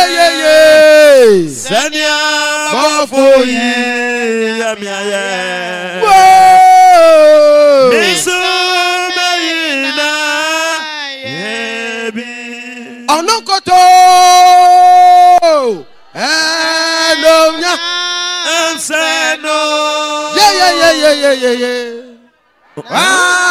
yeah. Sanya bafoyi amiaye. Misumayina yebi. Ononkoto. Hello nya. Enseno. Yeah.